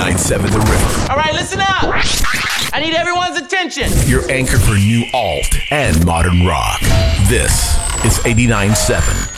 89.7 The River. All right, listen up. I need everyone's attention. Your anchor for new alt and modern rock. This is 89.7